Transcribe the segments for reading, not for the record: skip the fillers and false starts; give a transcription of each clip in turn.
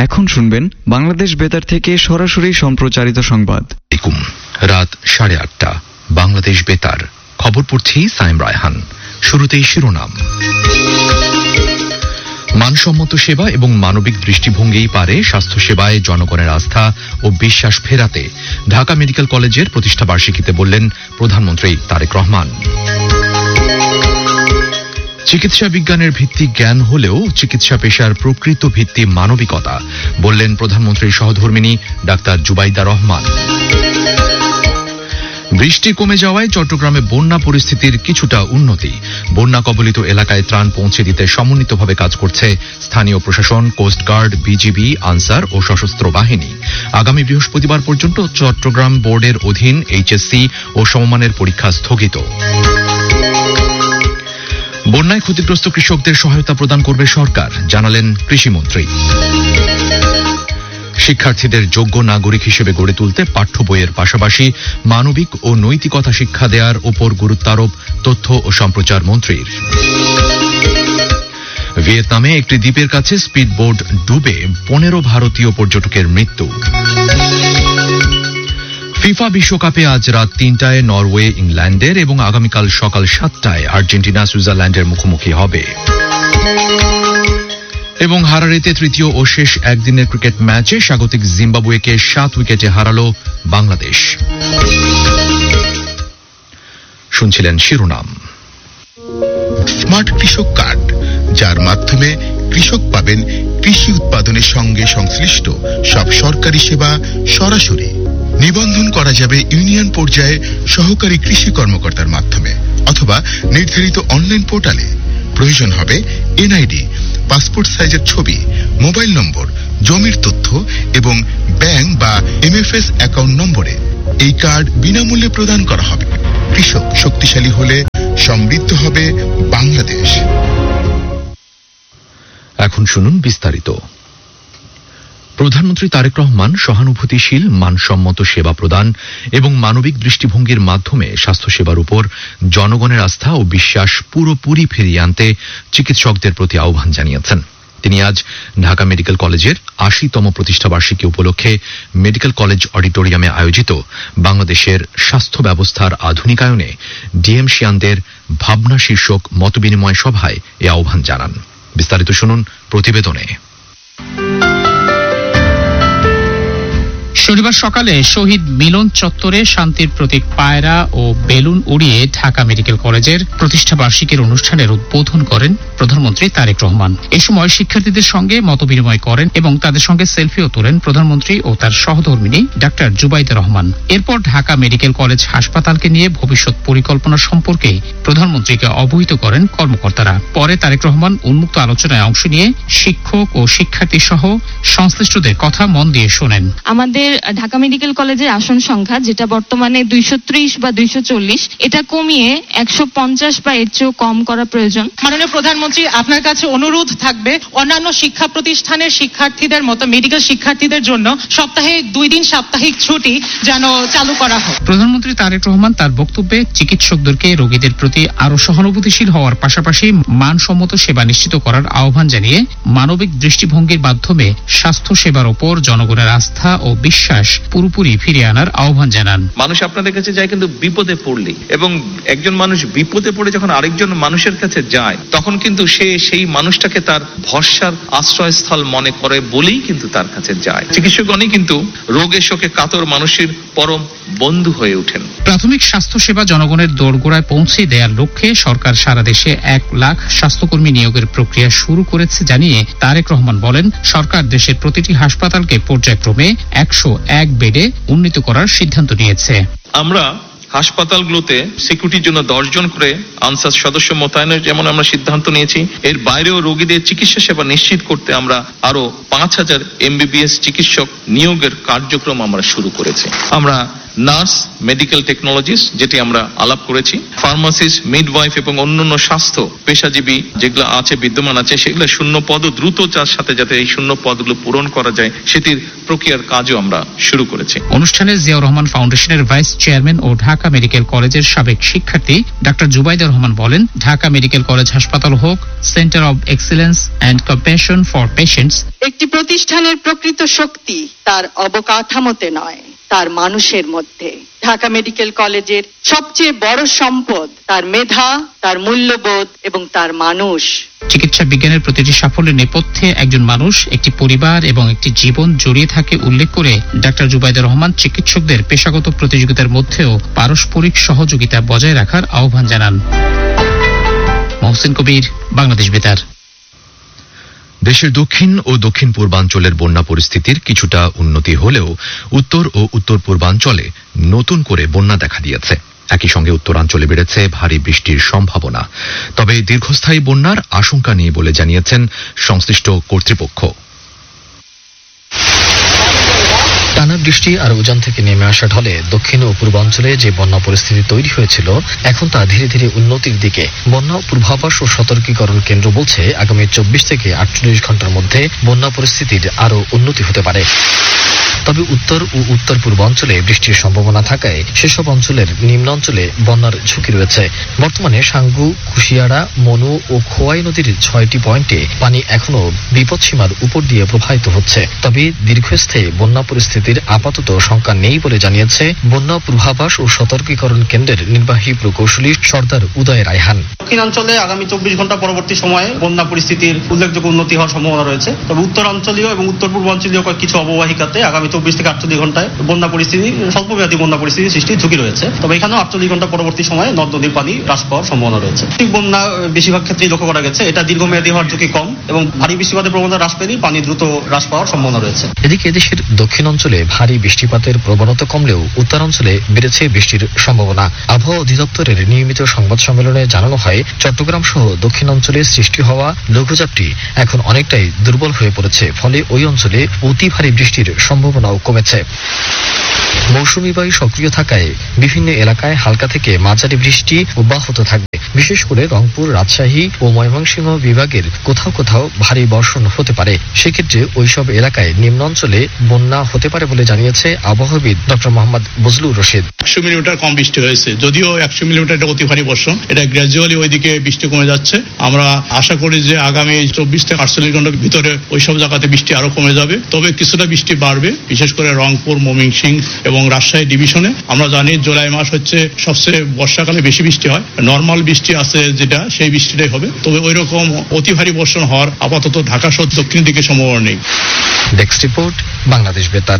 এখন শুনবেন বাংলাদেশ বেতার থেকে সরাসরি সম্প্রচারিত সংবাদ। রাত 8:30 বাংলাদেশ বেতার খবর পড়ছি সাইম রায়হান। শুরুতেই শিরোনাম। মানসম্মত সেবা এবং মানবিক দৃষ্টিভঙ্গিই পারে স্বাস্থ্যসেবায় জনগণের আস্থা ও বিশ্বাস ফেরাতে, ঢাকা মেডিকেল কলেজের প্রতিষ্ঠাবার্ষিকীতে বললেন প্রধানমন্ত্রী তারেক রহমান। চিকিৎসা বিজ্ঞানের ভিত্তি জ্ঞান হলেও চিকিৎসা পেশার প্রকৃত ভিত্তি মানবিকতা, বললেন প্রধানমন্ত্রীর সহধর্মিণী ডাক্তার জুবাইদা রহমান। বৃষ্টি কমে যাওয়ায় চট্টগ্রামে বন্যা পরিস্থিতির কিছুটা উন্নতি। বন্যা কবলিত এলাকায় ত্রাণ পৌঁছে দিতে সমন্বিতভাবে কাজ করছে স্থানীয় প্রশাসন, কোস্টগার্ড, বিজিবি, আনসার ও সশস্ত্র বাহিনী। আগামী বৃহস্পতিবার পর্যন্ত চট্টগ্রাম বোর্ডের অধীন এইচএসসি ও সমমানের পরীক্ষা স্থগিত। বন্যায় ক্ষতিগ্রস্ত কৃষকদের সহায়তা প্রদান করবে সরকার, জানালেন কৃষিমন্ত্রী। শিক্ষার্থীদের যোগ্য নাগরিক হিসেবে গড়ে তুলতে পাঠ্য বইয়ের পাশাপাশি মানবিক ও নৈতিকতা শিক্ষা দেওয়ার উপর গুরুত্বারোপ তথ্য ও সম্প্রচার মন্ত্রীর। ভিয়েতনামে একটি দ্বীপের কাছে স্পিডবোট ডুবে 15 ভারতীয় পর্যটকের মৃত্যু। ফিফা বিশ্বকাপে আজ রাত 3টায় নরওয়ে ইংল্যান্ডের এবং আগামীকাল সকাল 7টায় আর্জেন্টিনা সুইজারল্যান্ডের মুখোমুখি হবে। এবং হারারেতে তৃতীয় ও শেষ একদিনের ক্রিকেট ম্যাচে স্বাগতিক জিম্বাবুয়েকে 7 উইকেটে হারালো বাংলাদেশ। শুনছিলেন শিরোনাম। স্মার্ট কৃষক কার্ড, যার মাধ্যমে কৃষক পাবেন কৃষি উৎপাদনের সঙ্গে সংশ্লিষ্ট সব সরকারি সেবা সরাসরি। নিবন্ধন করা যাবে ইউনিয়ন পর্যায়ে সহকারী কৃষি কর্মকর্তার মাধ্যমে অথবা নির্ধারিত অনলাইন পোর্টালে। প্রয়োজন হবে এনআইডি, পাসপোর্ট সাইজের ছবি, মোবাইল নম্বর, জমির তথ্য এবং ব্যাংক বা এমএফএস অ্যাকাউন্ট নম্বরে। এই কার্ড বিনামূল্যে প্রদান করা হবে। কৃষক শক্তিশালী হলে সমৃদ্ধ হবে বাংলাদেশ। এখন শুনুন বিস্তারিত। প্রধানমন্ত্রী তারেক রহমান সহানুভূতিশীল, মানসম্মত সেবা প্রদান এবং মানবিক দৃষ্টিভঙ্গির মাধ্যমে স্বাস্থ্যসেবার উপর জনগণের আস্থা ও বিশ্বাস পুরোপুরি ফিরিয়ে আনতে চিকিৎসকদের প্রতি আহ্বান জানিয়েছেন। তিনি আজ ঢাকা মেডিকেল কলেজের 80তম প্রতিষ্ঠাবার্ষিকী উপলক্ষে মেডিকেল কলেজ অডিটোরিয়ামে আয়োজিত বাংলাদেশের স্বাস্থ্য ব্যবস্থার আধুনিকায়নে ডিএমসিয়ানদের ভাবনা শীর্ষক মতবিনিময় সভায় এ আহ্বান জানান। বিস্তারিত শুনুন প্রতিবেদনে। শনিবার সকালে শহীদ মিলন চত্বরে শান্তির প্রতীক পায়রা ও বেলুন উড়িয়ে ঢাকা মেডিকেল কলেজের প্রতিষ্ঠাবার্ষিকীর অনুষ্ঠানের উদ্বোধন করেন প্রধানমন্ত্রী তারেক রহমান। এ সময় শিক্ষার্থীদের সঙ্গে মতবিনিময় করেন এবং তাদের সঙ্গে সেলফিও তোলেন প্রধানমন্ত্রী ও তার সহধর্মিণী ডাক্তার জুবাইদা রহমান। এরপর ঢাকা মেডিকেল কলেজ হাসপাতালকে নিয়ে ভবিষ্যৎ পরিকল্পনা সম্পর্কে প্রধানমন্ত্রীকে অবহিত করেন কর্মকর্তারা। পরে তারেক রহমান উন্মুক্ত আলোচনায় অংশ নিয়ে শিক্ষক ও শিক্ষার্থী সহ সংশ্লিষ্টদের কথা মন দিয়ে শোনেন। আমাদের ঢাকা মেডিকেল কলেজের আসন সংখ্যা, যেটা বর্তমানে 230 বা 240, এটা কমিয়ে 150 বা এর চেয়েও কম করা প্রয়োজন। মাননীয় প্রধানমন্ত্রী, আপনার কাছে অনুরোধ থাকবে অন্যান্য শিক্ষা প্রতিষ্ঠানের শিক্ষার্থীদের মতো মেডিকেল শিক্ষার্থীদের জন্য সপ্তাহে 2 দিন সাপ্তাহিক ছুটি যেন চালু করা হয়। প্রধানমন্ত্রী তারেক রহমান তার বক্তব্যে চিকিৎসকদেরকে রোগীদের প্রতি আরো সহানুভূতিশীল হওয়ার পাশাপাশি মানসম্মত সেবা নিশ্চিত করার আহ্বান জানিয়ে মানবিক দৃষ্টিভঙ্গির মাধ্যমে স্বাস্থ্য সেবার উপর জনগণের আস্থা ও বিশ্বাস পুরোপুরি ফিরিয়ে আনার আহ্বান জানান। মানুষ আপনাদের কাছে যায় কিন্তু বিপদে পড়লে, এবং একজন মানুষ বিপদে পড়ে যখন আরেকজন মানুষের কাছে যায় তখন কিন্তু সে সেই মানুষটাকে তার ভরসার আশ্রয়স্থল মনে করে বলেই কিন্তু তার কাছে যায়। চিকিৎসকগণই কিন্তু রোগে শোকে কাতর মানুষের পরম বন্ধু হয়ে ওঠেন। প্রাথমিক স্বাস্থ্য সেবা জনগণের দোরগোড়ায় পৌঁছে দেওয়ার লক্ষ্যে সরকার সারা দেশে 1 লাখ স্বাস্থ্যকর্মী নিয়োগের প্রক্রিয়া শুরু করেছে জানিয়ে তারেক রহমান বলেন, সরকার দেশের প্রতিটি হাসপাতালকে পর্যায়ক্রমে 101 বেডে উন্নীত করার সিদ্ধান্ত নিয়েছে। আমরা হাসপাতালগুলোতে সিকিউরিটির জন্য 10 জন করে আনসার সদস্য মোতায়েনের যেমন আমরা সিদ্ধান্ত নিয়েছি, এর বাইরেও রোগীদের চিকিৎসা সেবা নিশ্চিত করতে আমরা আরো 5000 MBBS চিকিৎসক নিয়োগের কার্যক্রম আমরা শুরু করেছি। আমরা নার্স, মেডিকেল টেকনোলজিস্ট যেটি আমরা আলাপ করেছি, ফার্মাসিস্ট, মিডওয়াইফ এবং অন্যান্য স্বাস্থ্য পেশাজীবী যেগুলো আছে বিদ্যমান আছে সেগুলো শূন্য পদ দ্রুত যার সাথে যাতে এই শূন্য পদগুলো পূরণ করা যায় সেটির প্রক্রিয়ার কাজও আমরা শুরু করেছি। অনুষ্ঠানে জিয়াউর রহমান ফাউন্ডেশনের ভাইস চেয়ারম্যান ও ঢাকা ঢাকা মেডিকেল কলেজের সাবেক শিক্ষার্থী ডাক্তার জুবাইদুর রহমান বলেন, ঢাকা মেডিকেল কলেজ হাসপাতাল হোক centre of excellence and compassion for patients, একটি প্রতিষ্ঠানের প্রকৃত শক্তি তার অবকাঠামোতে নয়, তার মানুষের মধ্যে। ঢাকা মেডিকেল কলেজের সবচেয়ে বড় সম্পদ তার মেধা, তার মূল্যবোধ এবং তার মানুষ। চিকিৎসা বিজ্ঞানের প্রতিটি সাফল্যের নেপথ্যে একজন মানুষ, একটি পরিবার এবং একটি জীবন জড়িয়ে থাকে উল্লেখ করে ডাক্তার জুবাইদুর রহমান চিকিৎসকদের পেশাগত প্রতিযোগিতার মধ্যেও পারস্পরিক সহযোগিতা বজায় রাখার আহ্বান জানান। মহসিন কবির, বাংলাদেশ বেতার। দেশের দক্ষিণ ও দক্ষিণ পূর্বাঞ্চলের বন্যা পরিস্থিতির কিছুটা উন্নতি হলেও উত্তর ও উত্তর পূর্বাঞ্চলে নতুন করে বন্যা দেখা দিয়েছে। একই সঙ্গে উত্তরাঞ্চলে বেড়েছে ভারী বৃষ্টির সম্ভাবনা। তবে দীর্ঘস্থায়ী বন্যার আশঙ্কা নেই বলে জানিয়েছেন সংশ্লিষ্ট কর্তৃপক্ষ। টানা বৃষ্টি আর উজান থেকে নেমে আসা ঢলে দক্ষিণ ও পূর্বাঞ্চলে যে বন্যা পরিস্থিতি তৈরি হয়েছিল এখন তা ধীরে ধীরে উন্নতির দিকে। বন্যা পূর্বাভাস ও সতর্কীকরণ কেন্দ্র বলছে আগামী 24 থেকে 48 ঘন্টার মধ্যে বন্যা পরিস্থিতির আরো উন্নতি হতে পারে। তবে উত্তর ও উত্তর পূর্বাঞ্চলে বৃষ্টির সম্ভাবনা থাকায় সেসব অঞ্চলের নিম্নাঞ্চলে বন্যার ঝুঁকি রয়েছে। বর্তমানে সাঙ্গু, কুশিয়ারা, মনু ও খোয়াই নদীর 6টি পয়েন্টে পানি এখনো বিপদসীমার উপর দিয়ে প্রবাহিত হচ্ছে। তবে দীর্ঘস্থায়ী বন্যা পরিস্থিতির আপাতত শঙ্কা নেই বলে জানিয়েছে বন্যা পূর্বাভাস ও সতর্কীকরণ কেন্দ্রের নির্বাহী প্রকৌশলী সর্দার উদয় রায়হান। দক্ষিণাঞ্চলে আগামী 24 ঘন্টা পরবর্তী সময়ে বন্যা পরিস্থিতির উল্লেখযোগ্য উন্নতি হওয়ার সম্ভাবনা রয়েছে। তবে উত্তরাঞ্চলীয় এবং উত্তর পূর্বাঞ্চলীয় কিছু অববাহিকাতে আগামী 24 থেকে 48 ঘন্টায় বন্যা পরিস্থিতি, স্বল্পমেয়াদী বন্যা পরিস্থিতি সৃষ্টির ঝুঁকি রয়েছে। তবে এখানেও 48 ঘন্টা পরবর্তী সময়ে নদ নদীর পানি হ্রাস পাওয়ার সম্ভাবনা রয়েছে। বন্যা বেশিরভাগ ক্ষেত্রেই লক্ষ্য করা গেছে এটা দীর্ঘমেয়াদী হওয়ার ঝুঁকি কম এবং ভারী বৃষ্টিপাতের প্রবণতা হ্রাস পেলেই পানি দ্রুত হ্রাস পাওয়ার সম্ভাবনা রয়েছে। এদিকে দেশের দক্ষিণাঞ্চলে ভারী বৃষ্টিপাতের প্রবণতা কমলেও উত্তরাঞ্চলে বেড়েছে বৃষ্টির সম্ভাবনা। আবহাওয়া অধিদপ্তরের নিয়মিত সংবাদ সম্মেলনে জানানো হয়, চট্টগ্রাম সহ দক্ষিণাঞ্চলে সৃষ্টি হওয়া লঘুচাপটি এখন অনেকটাই দুর্বল হয়ে পড়েছে। ফলে ওই অঞ্চলে অতি ভারী বৃষ্টির সম্ভাবনাও কমেছে। মৌসুমী বায়ু সক্রিয় থাকায় বিভিন্ন এলাকায় হালকা থেকে মাঝারি বৃষ্টি অব্যাহত থাকবে। বিশেষ করে রংপুর, রাজশাহী ও ময়মনসিংহ বিভাগের কোথাও কোথাও ভারী বর্ষণ হতে পারে। সেক্ষেত্রে ওইসব এলাকায় নিম্নাঞ্চলে বন্যা হতে পারে বলে জানিয়েছে আবহাওয়াবিদ ডক্টর মোহাম্মদ বজলুর রশিদ। 100 মিলিমিটার কম বৃষ্টি হয়েছে, যদিও 100 মিলিমিটার অতি ভারী বর্ষণ, এটা গ্র্যাজুয়ালি ওইদিকে বৃষ্টি কমে যাচ্ছে। আমরা আশা করি যে আগামী 24 থেকে 48 ঘন্টার ভিতরে ওইসব জায়গাতে বৃষ্টি আরো কমে যাবে। তবে কিছুটা বৃষ্টি বাড়বে, বিশেষ করে রংপুর, ময়মনসিংহ এবং রাজশাহী ডিভিশনে। আমরা জানি জুলাই মাস হচ্ছে সবচেয়ে বর্ষাকালে বেশি বৃষ্টি হয়। নর্মাল বৃষ্টি আছে যেটা, সেই বৃষ্টিটাই হবে। তবে ওই রকম অতি ভারী বর্ষণ হওয়ার আপাতত ঢাকা সহ দক্ষিণ দিকে সম্ভাবনা নেই। ডেস্ক রিপোর্ট, বাংলাদেশ বেতার।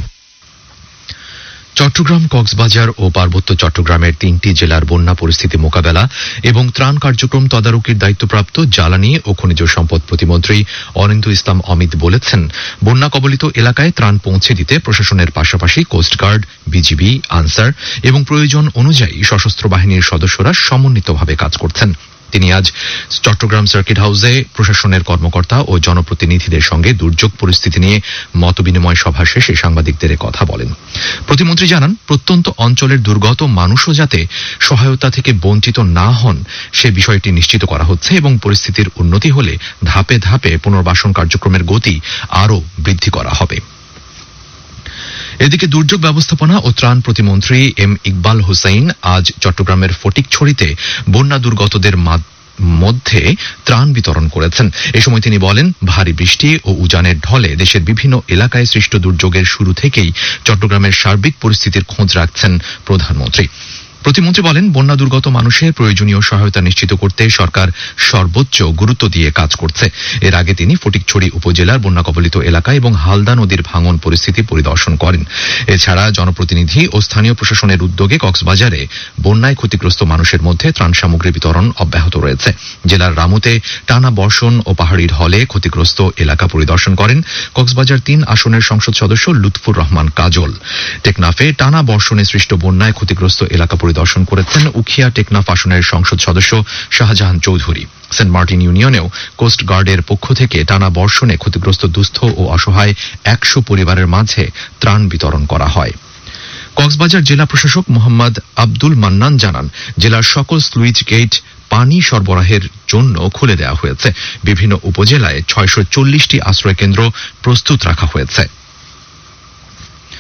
চট্টগ্রাম, কক্সবাজার ও পার্বত্য চট্টগ্রামের 3টি জেলার বন্যা পরিস্থিতি মোকাবেলা এবং ত্রাণ কার্যক্রম তদারকির দায়িত্বপ্রাপ্ত জ্বালানি ও খনিজ সম্পদ প্রতিমন্ত্রী অনিন্দু ইসলাম অমিত বলেছেন, বন্যা কবলিত এলাকায় ত্রাণ পৌঁছে দিতে প্রশাসনের পাশাপাশি কোস্টগার্ড, বিজিবি, আনসার এবং প্রয়োজন অনুযায়ী সশস্ত্র বাহিনীর সদস্যরা সমন্বিতভাবে কাজ করছেন। তিনি আজ চট্টগ্রাম সার্কিট হাউসে প্রশাসনের কর্মকর্তা ও জনপ্রতিনিধিদের সঙ্গে দুর্যোগ পরিস্থিতি নিয়ে মতবিনিময় সভা শেষে সাংবাদিকদের কথা বলেন। প্রতিমন্ত্রী জানান, প্রত্যন্ত অঞ্চলের দুর্গত মানুষও যাতে সহায়তা থেকে বঞ্চিত না হন সে বিষয়টি নিশ্চিত করা হচ্ছে এবং পরিস্থিতির উন্নতি হলে ধাপে ধাপে পুনর্বাসন কার্যক্রমের গতি আরও বৃদ্ধি করা হবে। এদিকে দুর্যোগ ব্যবস্থাপনা ও ত্রাণ প্রতিমন্ত্রী এম ইকবাল হুসাইন আজ চট্টগ্রামের ফটিকছড়িতে বন্যা দুর্গতদের মধ্যে ত্রাণ বিতরণ করেছেন। এ সময় তিনি বলেন, ভারী বৃষ্টি ও উজানের ঢলে দেশের বিভিন্ন এলাকায় সৃষ্ট দুর্যোগের শুরু থেকেই চট্টগ্রামের সার্বিক পরিস্থিতির খোঁজ রাখছেন প্রধানমন্ত্রী। প্রতিমন্ত্রী বলেন, বন্যা দুর্গত মানুষের প্রয়োজনীয় সহায়তা নিশ্চিত করতে সরকার সর্বোচ্চ গুরুত্ব দিয়ে কাজ করছে। এর আগে তিনি ফটিকছড়ি উপজেলার বন্যা কবলিত এলাকা এবং হালদা নদীর ভাঙন পরিস্থিতি পরিদর্শন করেন। এছাড়া জনপ্রতিনিধি ও স্থানীয় প্রশাসনের উদ্যোগে কক্সবাজারে বন্যায় ক্ষতিগ্রস্ত মানুষের মধ্যে ত্রাণ সামগ্রী বিতরণ অব্যাহত রয়েছে। জেলার রামুতে টানা বর্ষণ ও পাহাড়ি ঢলে ক্ষতিগ্রস্ত এলাকা পরিদর্শন করেন কক্সবাজার 3 আসনের সংসদ সদস্য লুৎফুর রহমান কাজল। টেকনাফে টানা বর্ষণে সৃষ্ট বন্যায় ক্ষতিগ্রস্ত এলাকা পরিদর্শন করেছেন উখিয়া টেকনাফ আসনের সংসদ সদস্য Shahjahan Chowdhury. Saint Martin ইউনিয়নেও coast গার্ডের পক্ষ থেকে টানা বর্ষণে ক্ষতিগ্রস্ত দুস্থ ও অসহায় 100 পরিবারের মাঝে ত্রাণ বিতরণ করা হয়। কক্সবাজার জেলা প্রশাসক মোহাম্মদ আব্দুল মান্নান জানান, জেলার সকল স্লুইস গেট পানি সরবরাহের জন্য খুলে দেওয়া হয়েছে। বিভিন্ন উপজেলায় 640টি আশ্রয় কেন্দ্র প্রস্তুত রাখা হয়েছে।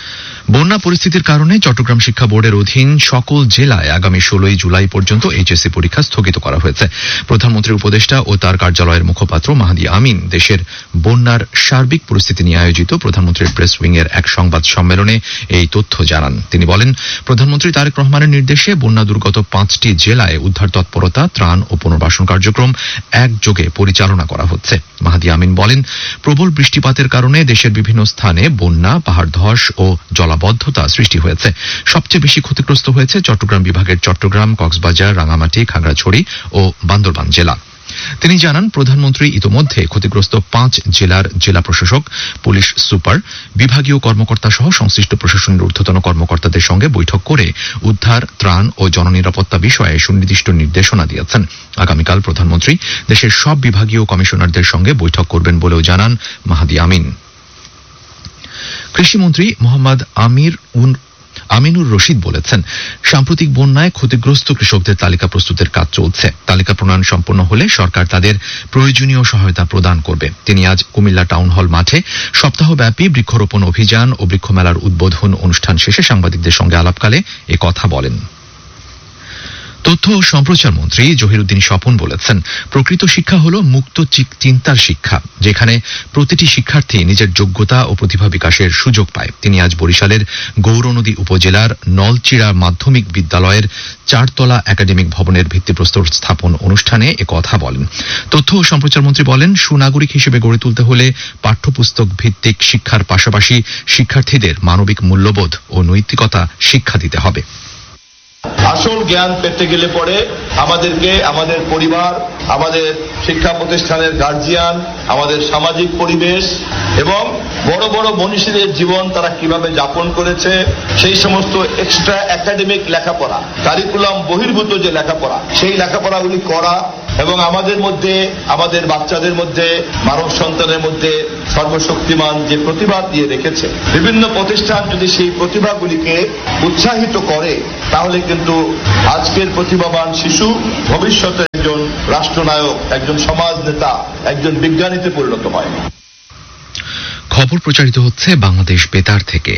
বন্যা পরিস্থিতির কারণে চট্টগ্রাম শিক্ষা বোর্ডের অধীন সকল জেলায় আগামী 16 জুলাই পর্যন্ত এইচএসসি পরীক্ষা স্থগিত করা হয়েছে। প্রধানমন্ত্রীর উপদেষ্টা ও তার কার্যালয়ের মুখপাত্র মাহাদি আমিন দেশের বন্যার সার্বিক পরিস্থিতি নিয়ে আয়োজিত প্রধানমন্ত্রীর প্রেস উইং এর এক সংবাদ সম্মেলনে এই তথ্য জানান। তিনি বলেন, প্রধানমন্ত্রী তারেক রহমানের নির্দেশে বন্যা দুর্গত 5টি জেলায় উদ্ধার তৎপরতা, ত্রাণ ও পুনর্বাসন কার্যক্রম একযোগে পরিচালনা করা হচ্ছে। মাহাদি আমিন বলেন, প্রবল বৃষ্টিপাতের কারণে দেশের বিভিন্ন স্থানে বন্যা, পাহাড় ধস ও জলাবদ্ধতা সৃষ্টি হয়েছে। সবচেয়ে বেশি ক্ষতিগ্রস্ত হয়েছে চট্টগ্রাম বিভাগের চট্টগ্রাম, কক্সবাজার, রাঙামাটি, খাগড়াছড়ি ও বান্দরবান জেলা। তিনি জানান, প্রধানমন্ত্রী ইতোমধ্যে ক্ষতিগ্রস্ত 5 জেলার জেলা প্রশাসক, পুলিশ সুপার, বিভাগীয় কর্মকর্তা সহ সংশ্লিষ্ট প্রশাসনের ঊর্ধ্বতন কর্মকর্তাদের সঙ্গে বৈঠক করে উদ্ধার, ত্রাণ ও জননিরাপত্তা বিষয়ে সুনির্দিষ্ট নির্দেশনা দিয়েছেন। আগামীকাল প্রধানমন্ত্রী দেশের সব বিভাগীয় কমিশনারদের সঙ্গে বৈঠক করবেন বলেও জানান মাহাদি আমিন। কৃষিমন্ত্রী মোহাম্মদ আমিনুর রশিদ বলেছেন, সাম্প্রতিক বন্যায় ক্ষতিগ্রস্ত কৃষকদের তালিকা প্রস্তুতের কাজ চলছে। তালিকা প্রণয়ন সম্পন্ন হলে সরকার তাদের প্রয়োজনীয় সহায়তা প্রদান করবে। তিনি আজ কুমিল্লা টাউন হল মাঠে সপ্তাহব্যাপী বৃক্ষরোপণ অভিযান ও বৃক্ষমেলার উদ্বোধন অনুষ্ঠান শেষে সাংবাদিকদের সঙ্গে আলাপকালে এ কথা বলেন। তথ্য ও সম্প্রচার মন্ত্রী জহিরুদ্দিন স্বপন বলেছেন, প্রকৃত শিক্ষা হল মুক্ত চিন্তার শিক্ষা, যেখানে প্রতিটি শিক্ষার্থী নিজের যোগ্যতা ও প্রতিভা বিকাশের সুযোগ পায়। তিনি আজ বরিশালের গৌরনদী উপজেলার নলচিড়া মাধ্যমিক বিদ্যালয়ের 4তলা একাডেমিক ভবনের ভিত্তিপ্রস্তর স্থাপন অনুষ্ঠানে এ কথা বলেন। তথ্য ও সম্প্রচার মন্ত্রী বলেন, সুনাগরিক হিসেবে গড়ে তুলতে হলে পাঠ্যপুস্তক ভিত্তিক শিক্ষার পাশাপাশি শিক্ষার্থীদের মানবিক মূল্যবোধ ও নৈতিকতা শিক্ষা দিতে হবে। আসল জ্ঞান পেতে গেলে পরে আমাদেরকে আমাদের পরিবার, আমাদের শিক্ষা প্রতিষ্ঠানের গার্জিয়ান, আমাদের সামাজিক পরিবেশ এবং বড় বড় মনীষীদের জীবন তারা কিভাবে যাপন করেছে সেই সমস্ত এক্সট্রা একাডেমিক লেখাপড়া, কারিকুলাম বহির্ভূত যে লেখাপড়া, সেই লেখাপড়াগুলি করা এবং আমাদের মধ্যে, আমাদের বাচ্চাদের মধ্যে, মানব সন্তানের মধ্যে সর্বশক্তিমান যে প্রতিভা দিয়ে রেখেছে, বিভিন্ন প্রতিষ্ঠান যদি সেই প্রতিভাগুলিকে উৎসাহিত করে তাহলে কিন্তু আজকের প্রতিভাবান শিশু ভবিষ্যতে একজন রাষ্ট্রনায়ক, একজন সমাজ নেতা, একজন বিজ্ঞানীতে পরিণত হয়। খবর প্রচারিত হচ্ছে বাংলাদেশ বেতার থেকে।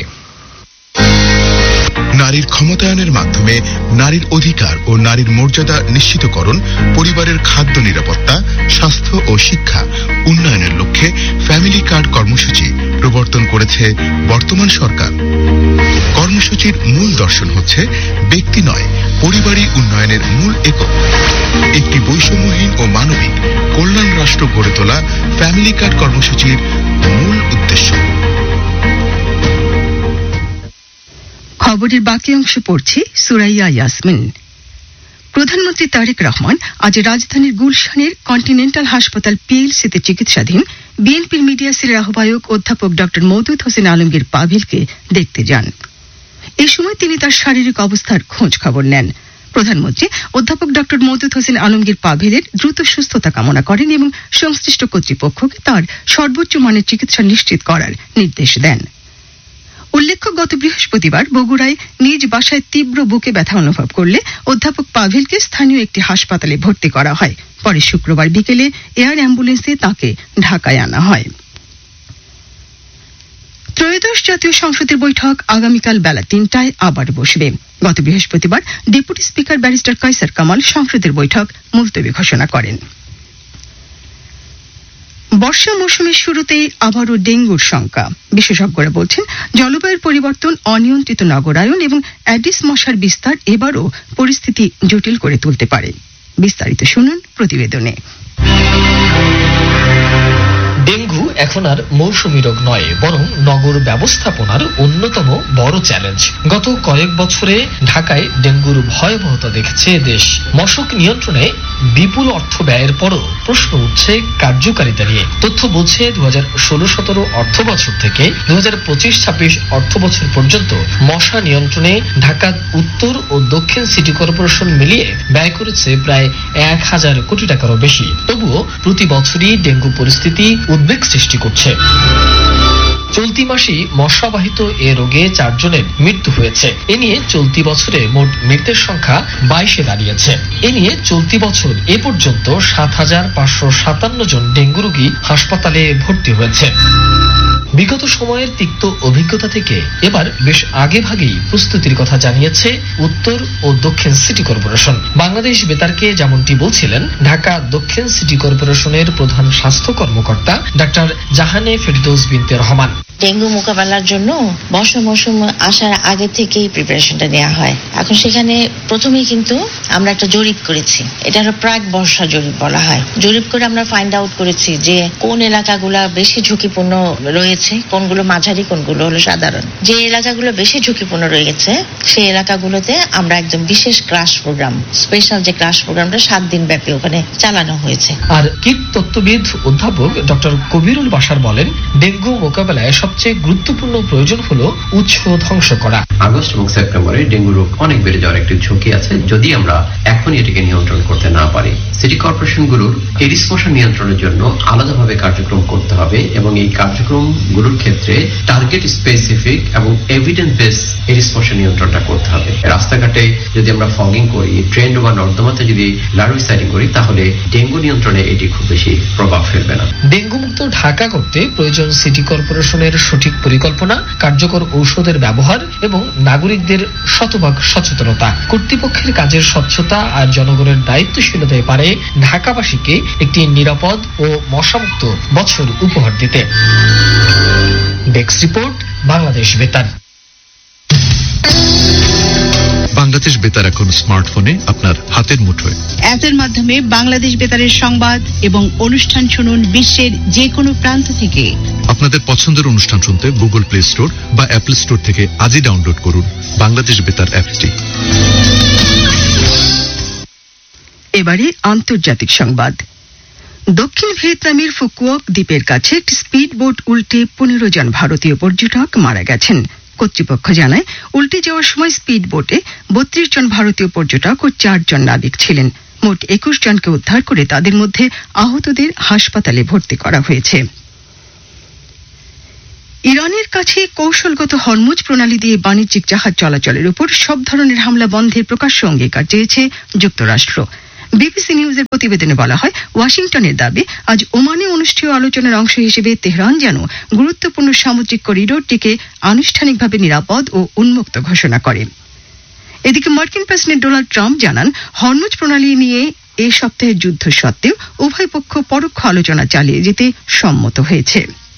নারীর ক্ষমতায়নের মাধ্যমে নারীর অধিকার ও নারীর মর্যাদা নিশ্চিতকরণ, পরিবারের খাদ্য নিরাপত্তা, স্বাস্থ্য ও শিক্ষা উন্নয়নের লক্ষ্যে ফ্যামিলি কার্ড কর্মসূচি প্রবর্তন করেছে বর্তমান সরকার। কর্মসূচির মূল দর্শন হচ্ছে ব্যক্তি নয়, পরিবারই উন্নয়নের মূল একক। একটি বৈষম্যহীন ও মানবিক কল্যাণ রাষ্ট্র গড়ে তোলা ফ্যামিলি কার্ড কর্মসূচির মূল উদ্দেশ্য। খবরের বাকি অংশ পড়ছি সুরাইয়া ইয়াসমিন। প্রধানমন্ত্রী তারেক রহমান আজ রাজধানীর গুলশানের কন্টিনেন্টাল হাসপাতাল পিএলসিতে চিকিৎসাধীন বিএনপির মিডিয়া সেলের আহ্বায়ক অধ্যাপক ডক্টর মওদুদ হোসেন আলমগীর পাভেলকে দেখতে যান। এ সময় তিনি তার শারীরিক অবস্থার খোঁজ খবর নেন। প্রধানমন্ত্রী অধ্যাপক ডক্টর মওদুদ হোসেন আলমগীর পাভেলের দ্রুত সুস্থতা কামনা করেন এবং সংশ্লিষ্ট কর্তৃপক্ষকে তার সর্বোচ্চ মানের চিকিৎসা নিশ্চিত করার নির্দেশ দেন। উল্লেখ্য, গত বৃহস্পতিবার বগুড়ায় নিজ বাসায় তীব্র বুকে ব্যথা অনুভব করলে অধ্যাপক পাভেলকে স্থানীয় একটি হাসপাতালে ভর্তি করা হয়। পরে শুক্রবার বিকেলে এয়ার অ্যাম্বুলেন্সে তাকে ঢাকায় আনা হয়। ত্রয়োদশ জাতীয় সংসদের বৈঠক আগামীকাল বেলা 3টায় আবার বসবে। গত বৃহস্পতিবার deputy speaker barrister Kaiser Kamal সংসদের বৈঠক মুলতবি ঘোষণা করেন। বর্ষা মৌসুমের শুরুতেই আবারও ডেঙ্গুর শঙ্কা। বিশেষজ্ঞরা বলছেন, জলবায়ুর পরিবর্তন, অনিয়ন্ত্রিত নগরায়ন এবং অ্যাডিস মশার বিস্তার এবারও পরিস্থিতি জটিল করে তুলতে পারে। বিস্তারিত শুনুন প্রতিবেদনে। ডেঙ্গু এখন আর মৌসুমী রোগ নয়, বরং নগর ব্যবস্থাপনার অন্যতম বড় চ্যালেঞ্জ। গত কয়েক বছরে ঢাকায় ডেঙ্গুর ভয়াবহতা দেখেছে দেশ। মশক নিয়ন্ত্রণে বিপুল অর্থ ব্যয়ের পরও প্রশ্ন উঠছে কার্যকারিতা নিয়ে। তথ্য বলছে 2016-17 অর্থ বছর থেকে 2025-26 অর্থ বছর পর্যন্ত মশা নিয়ন্ত্রণে ঢাকা উত্তর ও দক্ষিণ সিটি কর্পোরেশন মিলিয়ে ব্যয় করেছে প্রায় 1000 কোটি টাকারও বেশি। তবুও প্রতি বছরই ডেঙ্গু পরিস্থিতি উদ্বেগ সৃষ্টি করছে। চলতি মাসেই মশাবাহিত এ রোগে 4 জনের মৃত্যু হয়েছে। এ নিয়ে চলতি বছরে মোট মৃতের সংখ্যা 22-এ দাঁড়িয়েছে। এ নিয়ে চলতি বছর এ পর্যন্ত 7557 জন ডেঙ্গু রোগী হাসপাতালে ভর্তি হয়েছে। বিগত সময়ের তিক্ত অভিজ্ঞতা থেকে এবার বেশ আগে ভাগেই প্রস্তুতির কথা জানিয়েছে উত্তর ও দক্ষিণ সিটি কর্পোরেশন। বাংলাদেশ বেতারকে যেমনটি বলছিলেন ঢাকা দক্ষিণ সিটি কর্পোরেশনের প্রধান স্বাস্থ্য কর্মকর্তা ডাক্তার জাহানে ফেরদৌস বিনতে রহমান। ডেঙ্গু মোকাবেলার জন্য বর্ষা মৌসুম আসার আগে থেকেই প্রিপারেশনটা নেওয়া হয়। এখন সেখানে প্রথমেই কিন্তু আমরা একটা জরিপ করেছি, এটা হলো প্রাক বর্ষা জরিপ বলা হয়। জরিপ করে আমরা ফাইন্ড আউট করেছি যে কোন এলাকাগুলো বেশি ঝুঁকিপূর্ণ রয়েছে, কোনগুলো মাঝারি, কোনগুলো হলো সাধারণ। যে এলাকাগুলো বেশি ঝুঁকিপূর্ণ রয়েছে সেই এলাকাগুলোতে আমরা একদম বিশেষ ক্রাশ প্রোগ্রাম, স্পেশাল যে ক্রাশ প্রোগ্রামটা 7 দিন ব্যাপী ওখানে চালানো হয়েছে। আর কীটতত্ত্ববিদ অধ্যাপক ডক্টর কবিরুল বাশার বলেন, ডেঙ্গু মোকাবেলায় সবচেয়ে গুরুত্বপূর্ণ প্রয়োজন হলো উৎস ধ্বংস করা। আগস্ট এবং সেপ্টেম্বরে ডেঙ্গু রোগ অনেক বেড়ে যাওয়ার একটি ঝুঁকি আছে যদি আমরা এখন এটিকে নিয়ন্ত্রণ করতে না পারি। সিটি কর্পোরেশনগুলোর এডিস মশা নিয়ন্ত্রণের জন্য আলাদাভাবে কার্যক্রম করতে হবে এবং এই কার্যক্রমগুলোর ক্ষেত্রে টার্গেট স্পেসিফিক এবং এভিডেন্স বেস এডিস মশা নিয়ন্ত্রণটা করতে হবে। রাস্তাঘাটে যদি আমরা ফগিং করি, ট্রেন বা নর্দমাতে যদি লার্ভিসাইডিং করি, তাহলে ডেঙ্গু নিয়ন্ত্রণে এটি খুব বেশি প্রভাব ফেলবে না। ডেঙ্গু মুক্ত ঢাকা করতে প্রয়োজন সিটি কর্পোরেশনের সঠিক পরিকল্পনা, কার্যকর ঔষধের ব্যবহার এবং নাগরিকদের শতভাগ সচেতনতা। কর্তৃপক্ষের কাজের স্বচ্ছতা আর জনগণের দায়িত্বশীলতায় পারে ঢাকাবাসীকে একটি নিরাপদ ও মশামুক্ত বছর উপহার দিতে। ডেস্ক রিপোর্ট, বাংলাদেশ বেতার। বাংলাদেশ বেতার এখন স্মার্টফোনে আপনার হাতের মুঠোয়। অ্যাপের মাধ্যমে বাংলাদেশ বেতারের সংবাদ এবং অনুষ্ঠান শুনুন বিশ্বের যে কোনো প্রান্ত থেকে। আপনাদের পছন্দের অনুষ্ঠান শুনতে গুগল প্লে স্টোর বা অ্যাপল স্টোর থেকে আজই ডাউনলোড করুন বাংলাদেশ বেতার অ্যাপটি। এবারে আন্তর্জাতিক সংবাদ। দক্ষিণ ভিয়েতনামের ফুকুওক দ্বীপের কাছে একটি স্পিড বোট উল্টে 15 জন ভারতীয় পর্যটক মারা গেছেন। কর্তৃপক্ষ জানায়, উল্টে যাওয়ার সময় স্পিড বোটে 32 জন ভারতীয় পর্যটক ও 4 জন নাবিক ছিলেন। মোট 21 জনকে উদ্ধার করে তাদের মধ্যে আহতদের হাসপাতালে ভর্তি করা হয়েছে। ইরানের কাছে কৌশলগত হরমুজ প্রণালী দিয়ে বাণিজ্যিক জাহাজ চলাচলের উপর সব ধরনের হামলা বন্ধের প্রকাশ্য অঙ্গীকার চেয়েছে যুক্তরাষ্ট্র। বিবিসি নিউজের প্রতিবেদনে বলা হয়, ওয়াশিংটনের দাবি আজ ওমানে অনুষ্ঠেয় আলোচনার অংশ হিসেবে তেহরান যেন গুরুত্বপূর্ণ সামুদ্রিক করিডোরটিকে আনুষ্ঠানিকভাবে নিরাপদ ও উন্মুক্ত ঘোষণা করে। এদিকে মার্কিন প্রেসিডেন্ট ডোনাল্ড ট্রাম্প জানান, হরমুজ প্রণালী নিয়ে এ সপ্তাহের যুদ্ধ সত্ত্বেও উভয় পক্ষ পরোক্ষ আলোচনা চালিয়ে যেতে সম্মত হয়েছে।